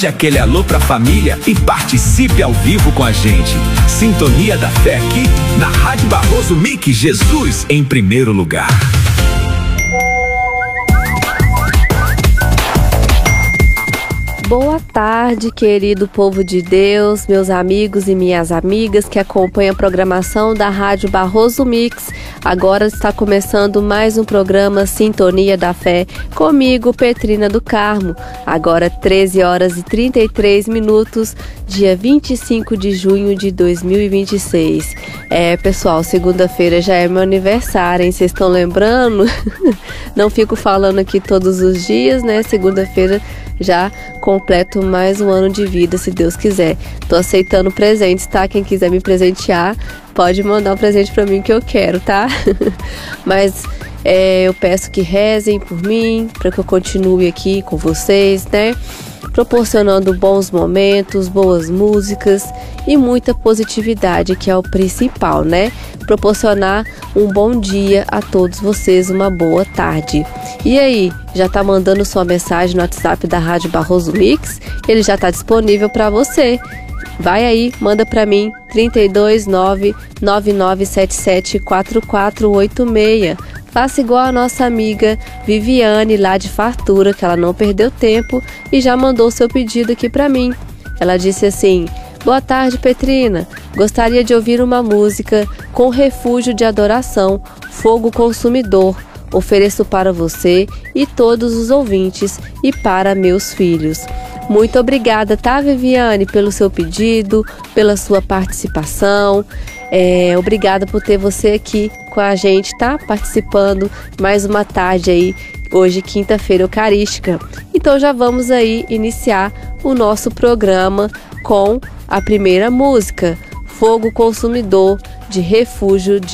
Mande aquele alô pra família e participe ao vivo com a gente. Sintonia da Fé aqui na Rádio Barroso Mix, Jesus em primeiro lugar. Boa tarde, querido povo de Deus, meus amigos e minhas amigas que acompanham a programação da Rádio Barroso Mix. Agora está começando mais um programa Sintonia da Fé, comigo, Petrina do Carmo. Agora 13 horas e 33 minutos, dia 25 de junho de 2026. Pessoal, segunda-feira já é meu aniversário, hein? Vocês estão lembrando? Não fico falando aqui todos os dias, né? Segunda-feira já completo mais um ano de vida, se Deus quiser. Tô aceitando presentes, tá? Quem quiser me presentear, pode mandar um presente pra mim que eu quero, tá? Mas eu peço que rezem por mim, para que eu continue aqui com vocês, né? Proporcionando bons momentos, boas músicas e muita positividade, que é o principal, né? Proporcionar um bom dia a todos vocês, uma boa tarde. E aí, já tá mandando sua mensagem no WhatsApp da Rádio Barroso Mix? Ele já tá disponível para você. Vai aí, manda para mim, 329-9977-4486. Faça igual a nossa amiga Viviane, lá de Fartura, que ela não perdeu tempo e já mandou seu pedido aqui para mim. Ela disse assim: boa tarde, Petrina. Gostaria de ouvir uma música com refúgio de adoração, Fogo Consumidor. Ofereço para você e todos os ouvintes e para meus filhos. Muito obrigada, tá, Viviane, pelo seu pedido, pela sua participação. Obrigada por ter você aqui com a gente, tá? Participando mais uma tarde aí, hoje quinta-feira eucarística. Então já vamos aí iniciar o nosso programa com a primeira música, Fogo Consumidor, de Refúgio de